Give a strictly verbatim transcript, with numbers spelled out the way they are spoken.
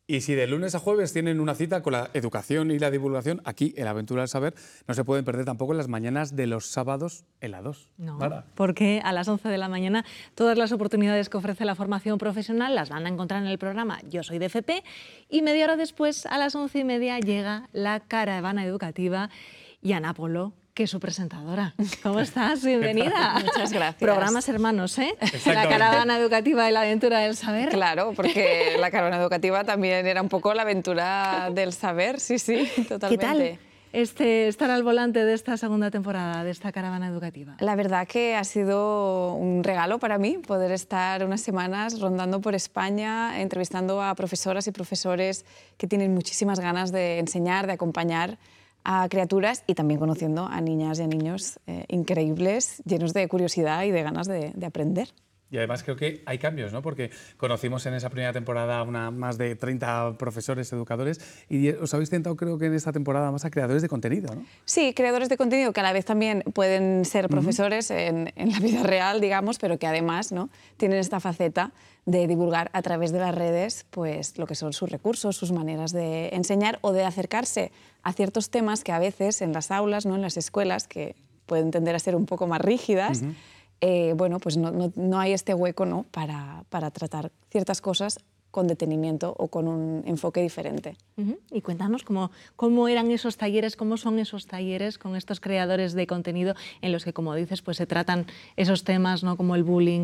Y si de lunes a jueves tienen una cita con la educación y la divulgación, aquí en Aventura del Saber no se pueden perder tampoco las mañanas de los sábados en la dos. No, Mara. Porque a las once de la mañana todas las oportunidades que ofrece la formación profesional las van a encontrar en el programa Yo Soy de F P y media hora después, a las once y media, llega la caravana educativa y Ana Polo, que es su presentadora. ¿Cómo estás? Bienvenida. Muchas gracias. Programas hermanos, ¿eh? La caravana educativa y la aventura del saber. Claro, porque la caravana educativa también era un poco la aventura del saber, sí, sí, totalmente. ¿Qué tal este, estar al volante de esta segunda temporada, de esta caravana educativa? La verdad que ha sido un regalo para mí poder estar unas semanas rondando por España, entrevistando a profesoras y profesores que tienen muchísimas ganas de enseñar, de acompañar a criaturas y también conociendo a niñas y a niños eh, increíbles, llenos de curiosidad y de ganas de, de aprender. Y además creo que hay cambios, ¿no? Porque conocimos en esa primera temporada una, más de treinta profesores, educadores, y os habéis tentado, creo que en esta temporada, más a creadores de contenido, ¿no? Sí, creadores de contenido que a la vez también pueden ser profesores uh-huh. en, en la vida real, digamos, pero que además, ¿no?, tienen esta faceta de divulgar a través de las redes pues, lo que son sus recursos, sus maneras de enseñar o de acercarse a ciertos temas que a veces en las aulas, ¿no?, en las escuelas, que pueden tender a ser un poco más rígidas, uh-huh. Eh, bueno, pues no, no, no hay este hueco, ¿no?, para, para tratar ciertas cosas con detenimiento o con un enfoque diferente. Uh-huh. Y cuéntanos cómo, cómo eran esos talleres, cómo son esos talleres con estos creadores de contenido en los que, como dices, pues se tratan esos temas, ¿no?, como el bullying,